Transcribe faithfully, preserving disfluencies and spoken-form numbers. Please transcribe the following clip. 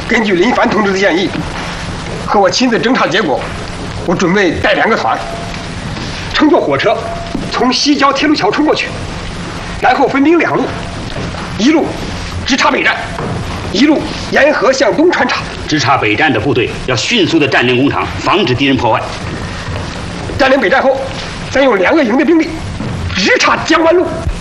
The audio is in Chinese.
根据林凡同志的建议和我亲自侦查结果，我准备带两个团，乘坐火车从西郊铁路桥冲过去，然后分兵两路，一路直插北站，一路沿河向东穿插。 直插北站的部队要迅速地占领工厂，防止敌人破坏。 占领北站后，再用两个营的兵力直插江湾路，